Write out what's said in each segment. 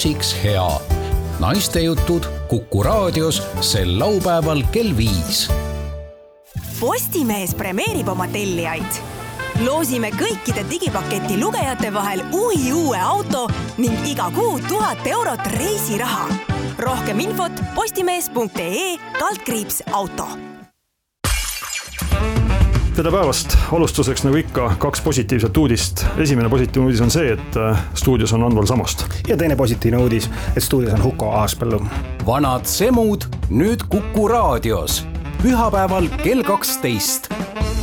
hea. Naistejutud Kuku raadios sel laupäeval kell 5. Postimees premeerib oma tellijaid. Loosime kõikide digipaketi lugejate vahel uue auto ning iga kuu 1000 eurot reisiraha. Rohkem infot postimees.ee/auto. Tere päevast! Alustuseks nagu ikka 2 positiivset uudist. Esimene positiivne uudis on see, et stuudios on Anval Samost. Ja teine positiivne uudis, et stuudios on Huko Aaspõllu. Vanad semud nüüd Kuku raadios. Pühapäeval kell 12.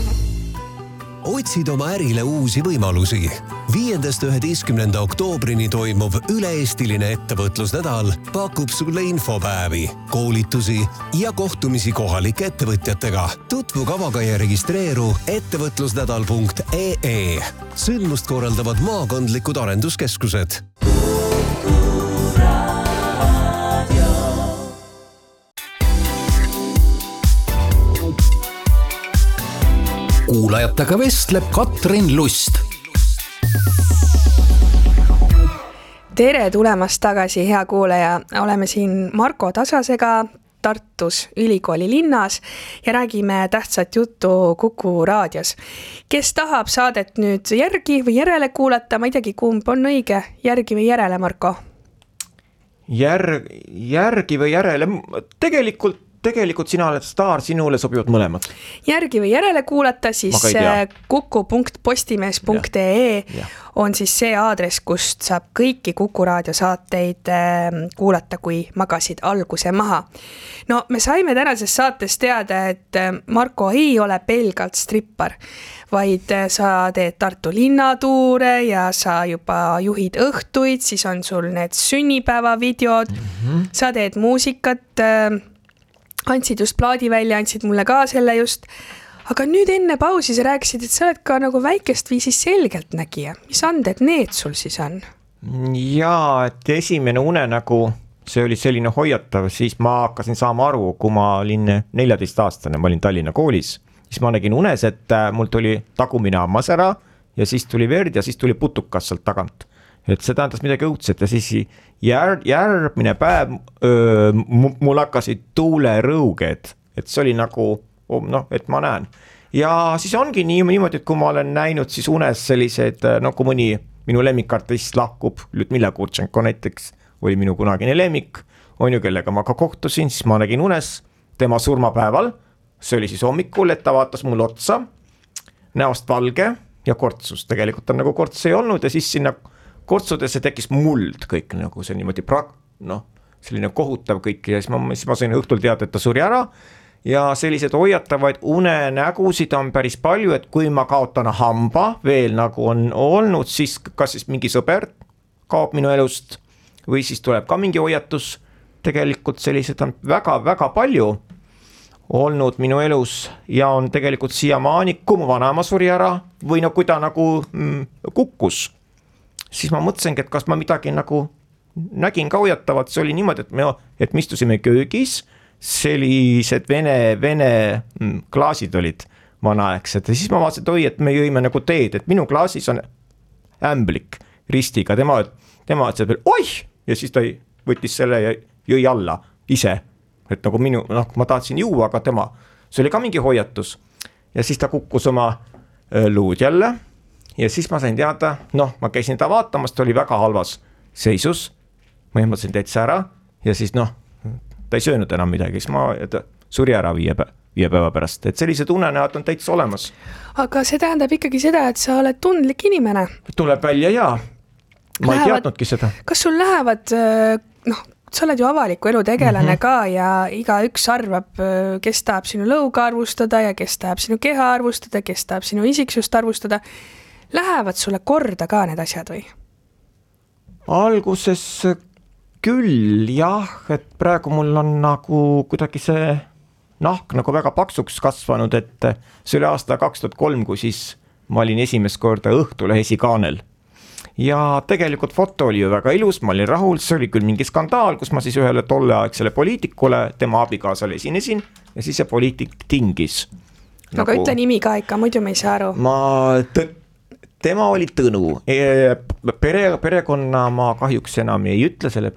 Otsid oma ärile uusi võimalusi. 5.–11. oktoobrini toimuv üle-eestiline ettevõtlusnädal pakub sulle infopäevi, koolitusi ja kohtumisi kohalike ettevõtjatega. Tutvu kavaga ja registreeru ettevõtlusnädal.ee. Sündmust korraldavad maakondlikud arenduskeskused. Kuulajatega vestleb Katrin Lust. Tere tulemast tagasi, hea kuulaja. Oleme siin Marko Tasasega Tartus ülikooli linnas ja räägime tähtsat juttu Kuku raadios. Kes tahab saadet nüüd järgi või järele kuulata, ma ei teagi, kumb on õige, järgi või järele, Marko? Järgi või järele, tegelikult sina oled staar, sinule sobivad mõlemad. Järgi või järele kuulata, siis kuku.postimees.ee on siis see aadress, kust saab kõiki Kuku raadio saateid kuulata, kui magasid alguse maha. No me saime tänases saates teada, et Marko ei ole pelgalt strippar, vaid sa teed Tartu linnatuure ja sa juba juhid õhtuid, siis on sul need sünnipäevavideod, sa teed muusikat, andsid just plaadi välja, andsid mulle ka selle just. Aga nüüd enne pausi sa rääkisid, et sa oled ka nagu väikest viisi selgelt nägija. Mis anded need sul siis on? Jaa, et esimene unenägu, see oli selline hoiatav, siis ma hakkasin saama aru, kui ma olin 14-aastane, ma olin Tallinna koolis. Siis ma nägin unes, et mul tuli tagumine hammas ära ja siis tuli verd ja siis tuli putukas sealt tagant. Et see tähendas midagi õudset ja siis järgmine päev mul hakkasid tuulerõuged, et see oli nagu, et ma näen. Ja siis ongi niimoodi, et kui ma olen näinud siis unes sellised, kui mõni minu lemmikartist lahkub, Ljudmila Gurtšenko näiteks oli minu kunagine lemmik, on ju, kellega ma ka kohtusin, siis ma nägin unes tema surmapäeval, see oli siis hommikul, et ta vaatas mul otsa, näost valge ja kortsus, tegelikult on nagu korts ei olnud ja siis sinna kortsudesse tekkis muld kõik, nagu see niimoodi selline kohutav kõik ja siis ma sain õhtul teada, et ta suri ära ja sellised hoiatavaid unenägusid on päris palju, et kui ma kaotan hamba veel nagu on olnud, siis kas siis mingi sõber kaob minu elust või siis tuleb ka mingi hoiatus, tegelikult sellised on väga-väga palju olnud minu elus ja on tegelikult siiamaani, kui mu vanaema suri ära või kui ta nagu kukkus, siis ma mõtlesingi, et kas ma midagi nagu nägin ka hoiatavat, see oli niimoodi, et me istusime köögis, sellised vene klaasid olid vanaaegsed ja siis ma vaatasin, et et me jõime nagu teed, et minu klaasis on ämblik ristiga, tema ütles veel, oih, ja siis ta võttis selle ja jõi alla ise, et nagu ma tahtsin juua, aga see oli ka mingi hoiatus ja siis ta kukkus oma luud jälle. Ja siis ma sain teada, ma käisin ta vaatamas, ta oli väga halvas seisus, ma ehmatasin täitsa ära ja siis ta ei söönud enam midagi, siis ta suri ära 5 päeva pärast, et sellised unenäod on täitsa olemas. Aga see tähendab ikkagi seda, et sa oled tundlik inimene. Tuleb välja jaa, ma ei teadnudki seda. Kas sul lähevad, sa oled ju avaliku elu tegelane ka ja iga üks arvab, kes tahab sinu lõuga arvustada ja kes tahab sinu keha arvustada, kes tahab sinu isiksust arvustada. Lähevad sulle korda ka need asjad või? Alguses küll, jah, et praegu mul on nagu kuidagi see nahk nagu väga paksuks kasvanud, et see oli aasta 2003, kui siis ma olin esimest korda Õhtulehe esikaanel. Ja tegelikult foto oli ju väga ilus, ma olin rahul, see oli küll mingi skandaal, kus ma siis ühele tolleaegsele poliitikule, tema abikaasale esinesin ja siis see poliitik tingis. Aga ütle nimi ka ikka, muidu me ei saa aru. Ma tema oli Tõnu, perekonna ma kahjuks enam ei ütle, selle